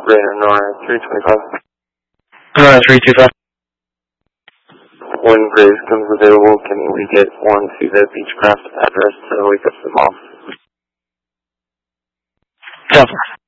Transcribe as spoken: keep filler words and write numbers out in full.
Radar Nora three twenty-five. Nora three two five. When Graves comes available, can we get one to the Beechcraft address so we put them off? Copy.